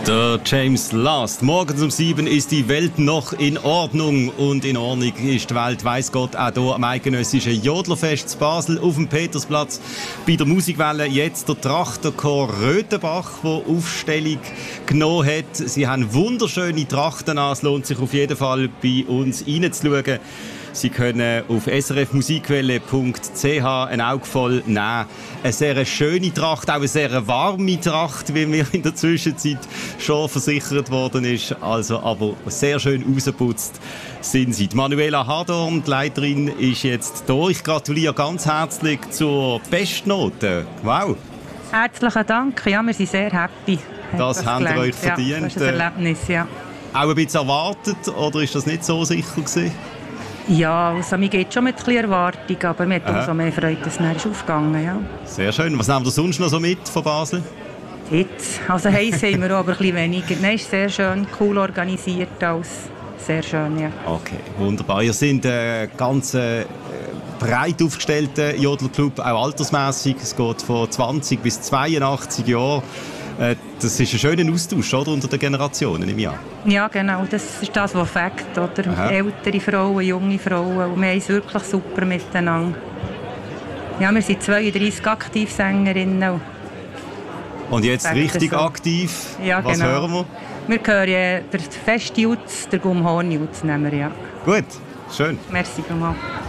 Der James Last. Morgens um 7 ist die Welt noch in Ordnung. Und in Ordnung ist die Welt, weiss Gott, auch hier am eidgenössischen Jodlerfest zu Basel auf dem Petersplatz. Bei der Musikwelle jetzt der Trachtenchor Röthenbach, der Aufstellung genommen hat. Sie haben wunderschöne Trachten an. Es lohnt sich auf jeden Fall, bei uns reinzuschauen. Sie können auf srfmusikwelle.ch ein Auge voll nehmen. Eine sehr schöne Tracht, auch eine sehr warme Tracht, wie mir in der Zwischenzeit schon versichert worden ist. Also, aber sehr schön rausgeputzt sind sie. Die Manuela Hadorn, die Leiterin, ist jetzt da. Ich gratuliere ganz herzlich zur Bestnote. Wow! Herzlichen Dank. Ja, wir sind sehr happy. Das habt ihr euch verdient. Ja, das ist ein Erlebnis, ja. Auch ein bisschen erwartet, oder ist das nicht so sicher gewesen? Ja, also mir geht schon mit ein bisschen Erwartung, aber mir hat umso mehr Freude, dass es aufgegangen ist. Ja. Sehr schön. Was nehmen wir sonst noch so mit von Basel? Jetzt. Also heiß haben wir auch, aber ein bisschen weniger. Nein, ist sehr schön, cool organisiert, alles sehr schön, ja. Okay, wunderbar. Ihr seid ganz breit aufgestellter Jodlerclub, auch altersmässig. Es geht von 20 bis 82 Jahren. Das ist ein schöner Austausch, oder, unter den Generationen im Jahr. Ja, genau. Das ist das, was fängt, oder? Aha. Ältere Frauen, junge Frauen. Und wir haben es wirklich super miteinander. Ja, wir sind 32 Aktivsängerinnen. Und jetzt richtig so aktiv. Ja, was genau. hören wir? Wir hören den Festjutz, den Gumhornjutz nehmen wir, ja. Gut, schön. Merci vielmals.